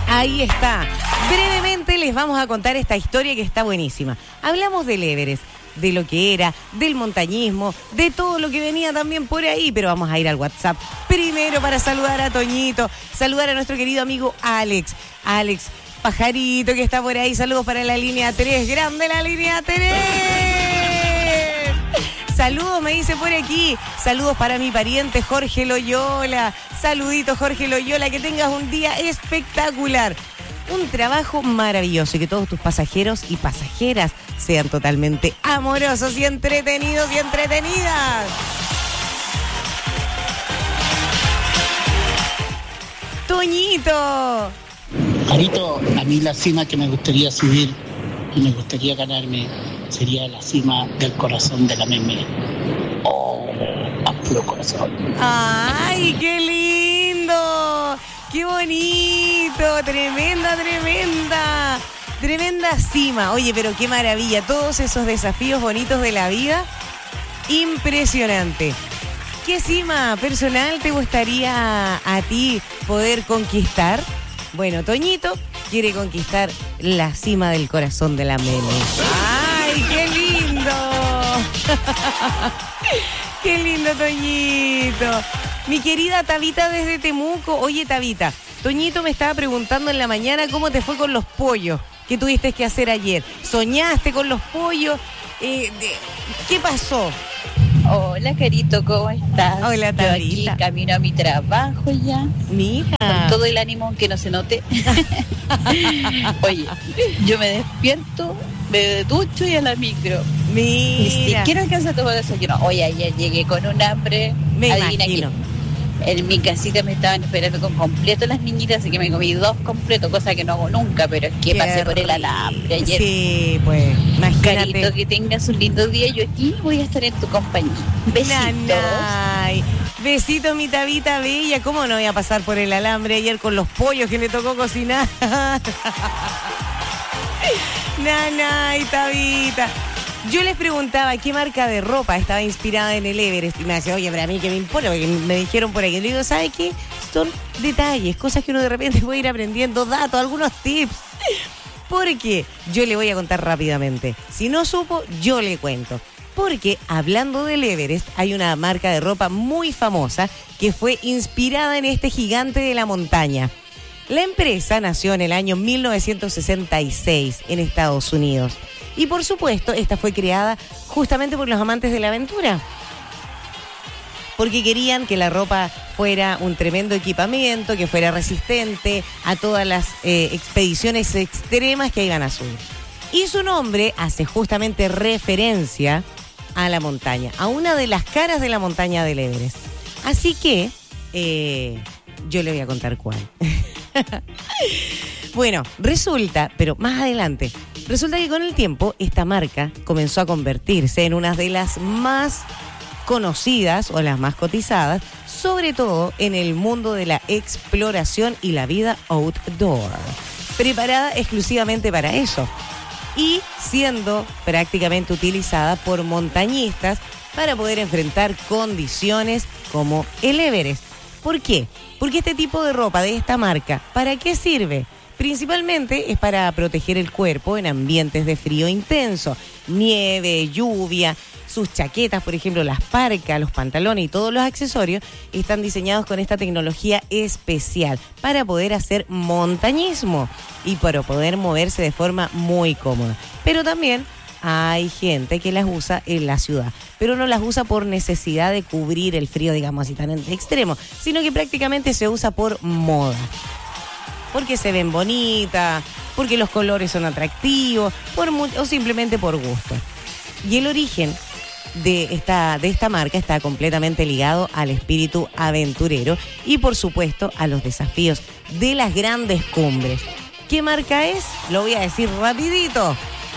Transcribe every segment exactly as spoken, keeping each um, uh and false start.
Ahí está. Brevemente les vamos a contar esta historia que está buenísima. Hablamos del Everest, de lo que era, del montañismo, de todo lo que venía también por ahí, pero vamos a ir al WhatsApp primero para saludar a Toñito, saludar a nuestro querido amigo Alex. Alex Pajarito, que está por ahí. Saludos para la línea tres. ¡Grande la línea tres! Saludos, me dice por aquí. Saludos para mi pariente Jorge Loyola. Saludito, Jorge Loyola. Que tengas un día espectacular. Un trabajo maravilloso y que todos tus pasajeros y pasajeras sean totalmente amorosos y entretenidos y entretenidas. Toñito. Jarito, a mí la cima que me gustaría subir y me gustaría ganarme sería la cima del corazón de la meme. Oh, a puro corazón. ¡Ay, qué lindo! ¡Qué bonito! Tremenda, tremenda. Tremenda cima. Oye, pero qué maravilla. Todos esos desafíos bonitos de la vida. Impresionante. ¿Qué cima personal te gustaría a ti poder conquistar? Bueno, Toñito quiere conquistar la cima del corazón de la meme. ¡Ay, qué lindo! ¡Qué lindo, Toñito! Mi querida Tabita desde Temuco. Oye, Tabita, Toñito me estaba preguntando en la mañana cómo te fue con los pollos que tuviste que hacer ayer. ¿Soñaste con los pollos? Eh, de, ¿Qué pasó? Hola, Carito, ¿cómo estás? Hola, Tabita. Yo aquí camino a mi trabajo ya. Mira. Con todo el ánimo, aunque no se note. Oye, yo me despierto, me ducho y a la micro. Mira. Ni siquiera alcanza a tomar desayuno. Oye, ayer llegué con un hambre. Me adivina imagino. quién. En mi casita me estaban esperando con completo las niñitas, así que me comí dos completos, cosa que no hago nunca, pero es que Qué pasé por el rico. alambre ayer. Sí, pues, imagínate. Carito, que tengas un lindo día. Yo aquí voy a estar en tu compañía. Besitos. Nanay. Besitos, mi Tabita bella. ¿Cómo no voy a pasar por el alambre ayer con los pollos que le tocó cocinar? Nanay, Tabita. Yo les preguntaba qué marca de ropa estaba inspirada en el Everest y me decía, oye, pero a mí qué me importa, porque me dijeron por ahí. Y le digo, ¿sabe qué? Son detalles, cosas que uno de repente puede ir aprendiendo, datos, algunos tips. Porque yo le voy a contar rápidamente. Si no supo, yo le cuento. Porque hablando del Everest, hay una marca de ropa muy famosa que fue inspirada en este gigante de la montaña. La empresa nació en el año mil novecientos sesenta y seis en Estados Unidos. Y por supuesto, esta fue creada justamente por los amantes de la aventura. Porque querían que la ropa fuera un tremendo equipamiento, que fuera resistente a todas las eh, expediciones extremas que iban a subir. Y su nombre hace justamente referencia a la montaña, a una de las caras de la montaña del Everest. Así que eh, yo le voy a contar cuál. Bueno, resulta, pero más adelante, resulta que con el tiempo esta marca comenzó a convertirse en una de las más conocidas o las más cotizadas, sobre todo en el mundo de la exploración y la vida outdoor, preparada exclusivamente para eso y siendo prácticamente utilizada por montañistas para poder enfrentar condiciones como el Everest. ¿Por qué? Porque este tipo de ropa de esta marca, ¿para qué sirve? Principalmente es para proteger el cuerpo en ambientes de frío intenso, nieve, lluvia. Sus chaquetas, por ejemplo, las parcas, los pantalones y todos los accesorios están diseñados con esta tecnología especial para poder hacer montañismo y para poder moverse de forma muy cómoda. Pero también hay gente que las usa en la ciudad, pero no las usa por necesidad de cubrir el frío, digamos así, tan extremo, sino que prácticamente se usa por moda. Porque se ven bonitas, porque los colores son atractivos, por mu- o simplemente por gusto. Y el origen de esta, de esta marca está completamente ligado al espíritu aventurero y, por supuesto, a los desafíos de las grandes cumbres. ¿Qué marca es? Lo voy a decir rapidito.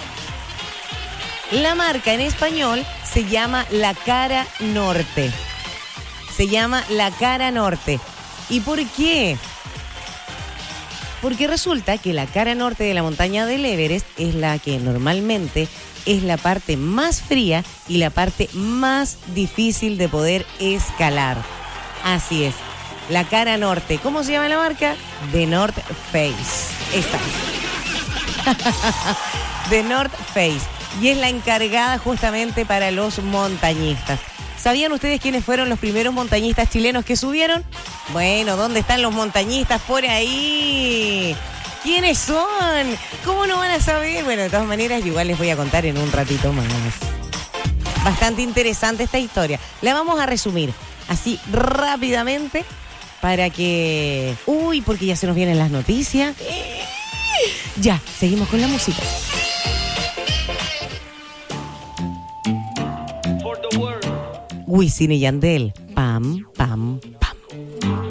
La marca en español se llama La Cara Norte. Se llama La Cara Norte. ¿Y por qué? Porque resulta que la cara norte de la montaña del Everest es la que normalmente es la parte más fría y la parte más difícil de poder escalar. Así es. la cara norte. ¿Cómo se llama la marca? The North Face. Esa. The North Face. Y es la encargada justamente para los montañistas. ¿Sabían ustedes quiénes fueron los primeros montañistas chilenos que subieron? Bueno, ¿dónde están los montañistas por ahí? ¿Quiénes son? ¿Cómo no van a saber? Bueno, de todas maneras, igual les voy a contar en un ratito más. Bastante interesante esta historia. La vamos a resumir así rápidamente para que... Uy, porque ya se nos vienen las noticias. Ya, seguimos con la música. Wisin y Yandel. Pam, pam,